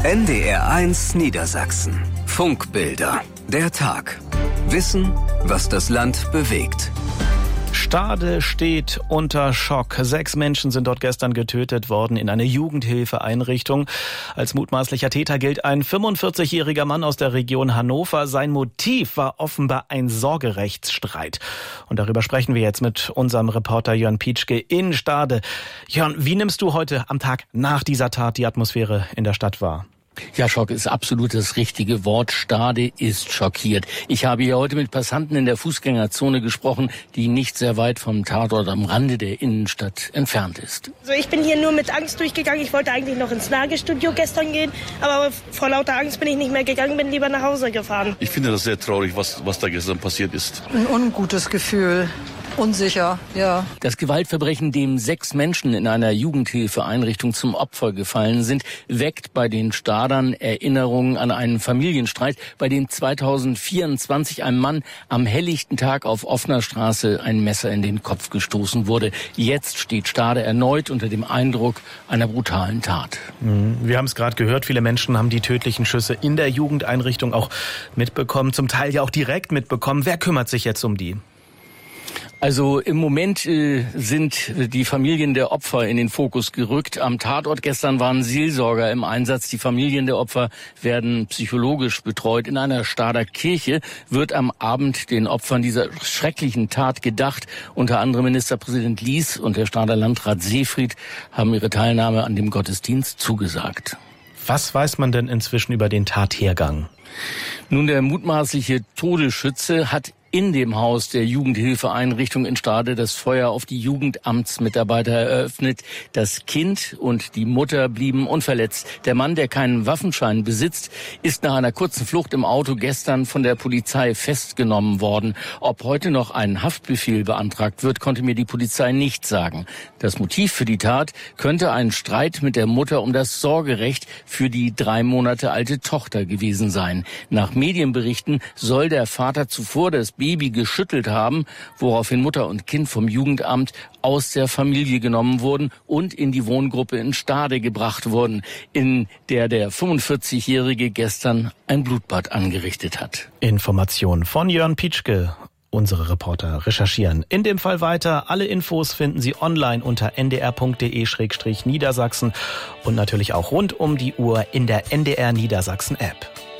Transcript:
NDR1 Niedersachsen. Funkbilder. Der Tag. Wissen, was das Land bewegt. Stade steht unter Schock. 6 Menschen sind dort gestern getötet worden in einer Jugendhilfeeinrichtung. Als mutmaßlicher Täter gilt ein 45-jähriger Mann aus der Region Hannover. Sein Motiv war offenbar ein Sorgerechtsstreit. Und darüber sprechen wir jetzt mit unserem Reporter Jörn Pietschke in Stade. Jörn, wie nimmst du heute am Tag nach dieser Tat die Atmosphäre in der Stadt wahr? Ja, Schock ist absolut das richtige Wort. Stade ist schockiert. Ich habe hier heute mit Passanten in der Fußgängerzone gesprochen, die nicht sehr weit vom Tatort am Rande der Innenstadt entfernt ist. Also ich bin hier nur mit Angst durchgegangen. Ich wollte eigentlich noch ins Nagelstudio gestern gehen, aber vor lauter Angst bin ich nicht mehr gegangen, bin lieber nach Hause gefahren. Ich finde das sehr traurig, was da gestern passiert ist. Ein ungutes Gefühl. Unsicher, ja. Das Gewaltverbrechen, dem 6 Menschen in einer Jugendhilfeeinrichtung zum Opfer gefallen sind, weckt bei den Stadern Erinnerungen an einen Familienstreit, bei dem 2024 einem Mann am helllichten Tag auf offener Straße ein Messer in den Kopf gestoßen wurde. Jetzt steht Stade erneut unter dem Eindruck einer brutalen Tat. Wir haben es gerade gehört, viele Menschen haben die tödlichen Schüsse in der Jugendeinrichtung auch mitbekommen, zum Teil ja auch direkt mitbekommen. Wer kümmert sich jetzt um die? Also im Moment sind die Familien der Opfer in den Fokus gerückt. Am Tatort gestern waren Seelsorger im Einsatz. Die Familien der Opfer werden psychologisch betreut. In einer Stader Kirche wird am Abend den Opfern dieser schrecklichen Tat gedacht. Unter anderem Ministerpräsident Lies und der Stader Landrat Seefried haben ihre Teilnahme an dem Gottesdienst zugesagt. Was weiß man denn inzwischen über den Tathergang? Nun, der mutmaßliche Todesschütze hat in dem Haus der Jugendhilfeeinrichtung in Stade das Feuer auf die Jugendamtsmitarbeiter eröffnet. Das Kind und die Mutter blieben unverletzt. Der Mann, der keinen Waffenschein besitzt, ist nach einer kurzen Flucht im Auto gestern von der Polizei festgenommen worden. Ob heute noch ein Haftbefehl beantragt wird, konnte mir die Polizei nicht sagen. Das Motiv für die Tat könnte ein Streit mit der Mutter um das Sorgerecht für die 3 Monate alte Tochter gewesen sein. Nach Medienberichten soll der Vater zuvor das Baby geschüttelt haben, woraufhin Mutter und Kind vom Jugendamt aus der Familie genommen wurden und in die Wohngruppe in Stade gebracht wurden, in der 45-Jährige gestern ein Blutbad angerichtet hat. Informationen von Jörn Pietschke. Unsere Reporter recherchieren in dem Fall weiter. Alle Infos finden Sie online unter ndr.de/Niedersachsen und natürlich auch rund um die Uhr in der NDR Niedersachsen App.